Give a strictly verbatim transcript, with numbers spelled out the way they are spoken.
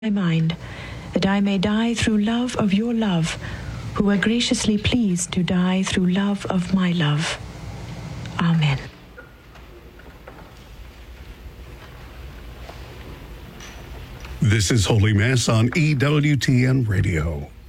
my mind, that I may die through love of your love, who are graciously pleased to die through love of my love. Amen. This is Holy Mass on E W T N Radio.